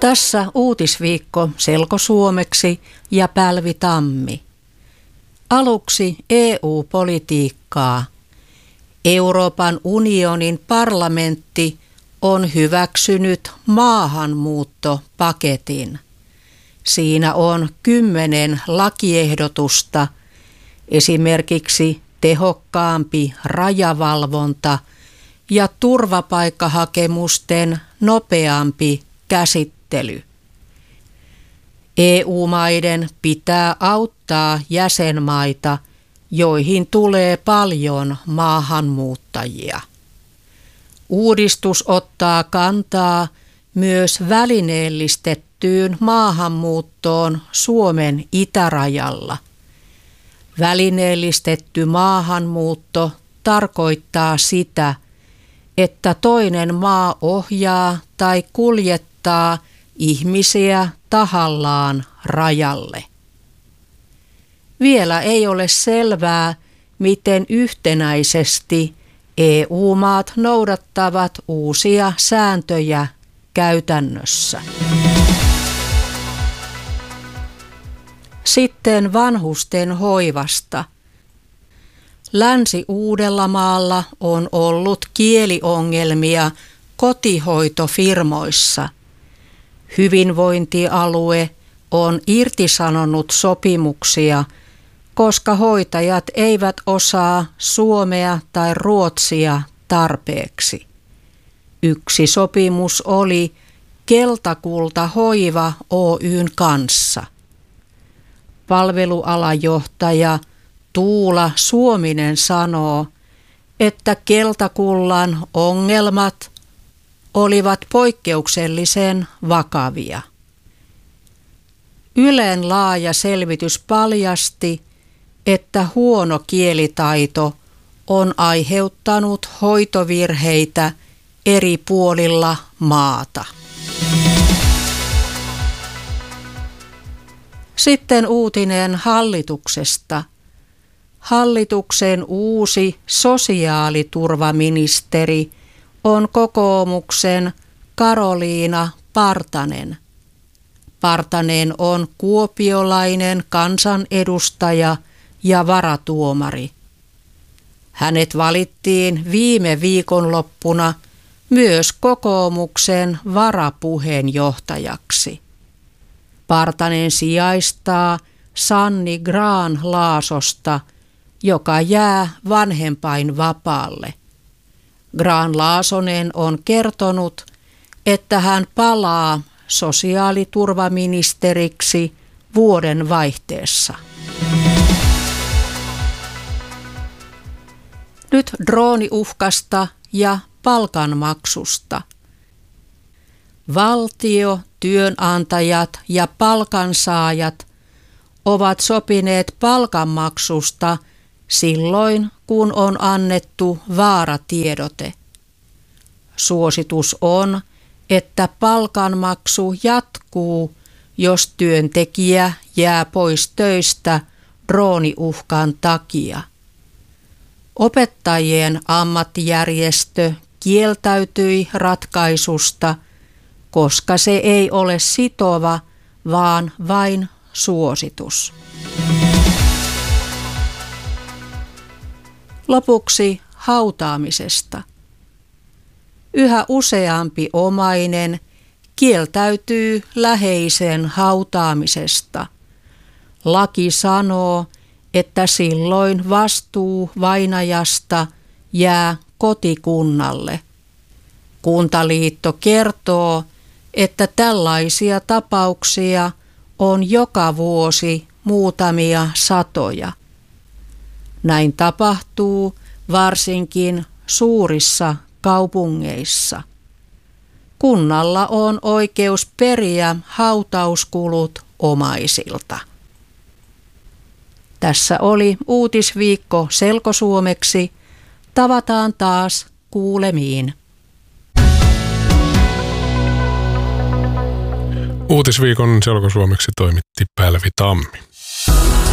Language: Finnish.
Tässä uutisviikko selkosuomeksi ja Pälvi Tammi. Aluksi EU-politiikkaa. Euroopan unionin parlamentti on hyväksynyt maahanmuuttopaketin. Siinä on 10 lakiehdotusta, esimerkiksi tehokkaampi rajavalvonta ja turvapaikkahakemusten nopeampi käsittely. EU-maiden pitää auttaa jäsenmaita, joihin tulee paljon maahanmuuttajia. Uudistus ottaa kantaa myös välineellistettyyn maahanmuuttoon Suomen itärajalla. Välineellistetty maahanmuutto tarkoittaa sitä, että toinen maa ohjaa tai kuljettaa ihmisiä tahallaan rajalle. Vielä ei ole selvää, miten yhtenäisesti EU-maat noudattavat uusia sääntöjä käytännössä. Sitten vanhusten hoivasta. Länsi-Uudellamaalla on ollut kieliongelmia kotihoitofirmoissa. Hyvinvointialue on irtisanonut sopimuksia, koska hoitajat eivät osaa suomea tai ruotsia tarpeeksi. Yksi sopimus oli Keltakulta Hoiva Oyn kanssa. Palvelualajohtaja Tuula Suominen sanoo, että Keltakullan ongelmat olivat poikkeuksellisen vakavia. Ylen laaja selvitys paljasti, että huono kielitaito on aiheuttanut hoitovirheitä eri puolilla maata. Sitten uutinen hallituksesta. Hallituksen uusi sosiaaliturvaministeri on kokoomuksen Karoliina Partanen. Partanen on kuopiolainen kansanedustaja ja varatuomari. Hänet valittiin viime viikonloppuna myös kokoomuksen varapuheenjohtajaksi. Partanen sijaistaa Sanni Grahn-Laasosta, joka jää vanhempainvapaalle. Grahn-Laasonen on kertonut, että hän palaa sosiaaliturvaministeriksi vuoden vaihteessa. Nyt drooniuhkasta ja palkanmaksusta. Valtio, työnantajat ja palkansaajat ovat sopineet palkanmaksusta silloin, kun on annettu vaaratiedote. Suositus on, että palkanmaksu jatkuu, jos työntekijä jää pois töistä drooniuhkan takia. Opettajien ammattijärjestö kieltäytyi ratkaisusta, koska se ei ole sitova, vaan vain suositus. Lopuksi hautaamisesta. Yhä useampi omainen kieltäytyy läheisen hautaamisesta. Laki sanoo, että silloin vastuu vainajasta jää kotikunnalle. Kuntaliitto kertoo, että tällaisia tapauksia on joka vuosi muutamia satoja. Näin tapahtuu varsinkin suurissa kaupungeissa. Kunnalla on oikeus periä hautauskulut omaisilta. Tässä oli uutisviikko selkosuomeksi. Tavataan taas kuulemiin. Uutisviikon selkosuomeksi toimitti Pälvi Tammi.